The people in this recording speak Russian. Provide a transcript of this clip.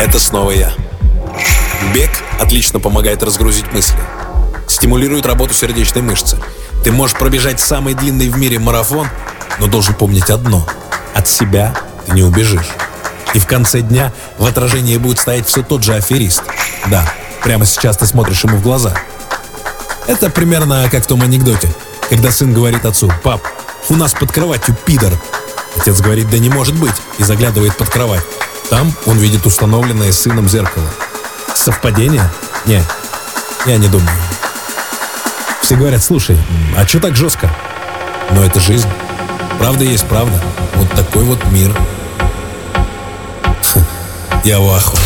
Это снова я. Бег отлично помогает разгрузить мысли. Стимулирует работу сердечной мышцы. Ты можешь пробежать самый длинный в мире марафон, но должен помнить одно: от себя ты не убежишь. И в конце дня в отражении будет стоять все тот же аферист. Да, прямо сейчас ты смотришь ему в глаза. Это примерно как в том анекдоте, когда сын говорит отцу: «Пап, у нас под кроватью пидор». Отец говорит: «Да не может быть», и заглядывает под кровать. Там он видит установленное сыном зеркало. Совпадение? Не, я не думаю. Все говорят: «Слушай, а чё так жестко?» Но это жизнь. Правда есть правда. Вот такой вот мир. Я в ахуе.